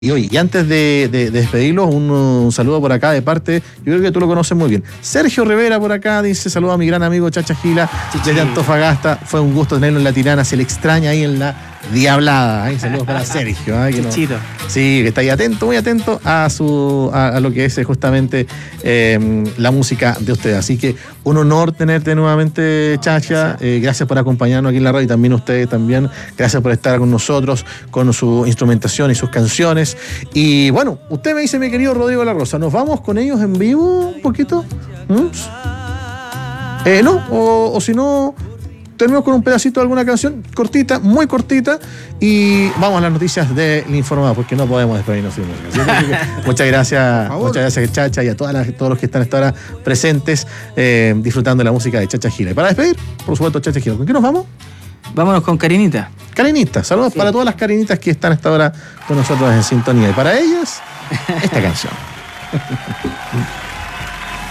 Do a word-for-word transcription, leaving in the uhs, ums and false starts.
Y oye, y antes de, de, de despedirlos, un, un saludo por acá de parte, yo creo que tú lo conoces muy bien. Sergio Rivera por acá dice: saludo a mi gran amigo Chacha Gila desde Antofagasta. Fue un gusto tenerlo en la Tirana, se le extraña ahí en la Diablada. Ahí, saludos para Sergio. ¿eh? Que no, sí, que está ahí atento, muy atento a su a, a lo que es justamente eh, la música de ustedes. Así que un honor tenerte nuevamente, Chacha. Eh, gracias por acompañarnos aquí en la radio y también ustedes también. Gracias por estar con nosotros, con su instrumentación y sus canciones. Y bueno, usted me dice, mi querido Rodrigo La Rosa, ¿nos vamos con ellos en vivo un poquito? ¿Mm? Eh, no, o, o si no, terminamos con un pedacito de alguna canción cortita, muy cortita, y vamos a las noticias del Informado, porque no podemos despedirnos sin música. ¿Sí? Muchas gracias, muchas gracias, Chacha, y a todas las, todos los que están hasta ahora presentes, eh, disfrutando de la música de Chacha Gila. Y para despedir, por supuesto, Chacha Gila, ¿con qué nos vamos? Vámonos con Karinita. Karinita, saludos sí. Para todas las Karinitas que están hasta ahora con nosotros en sintonía. Y para ellas, esta canción.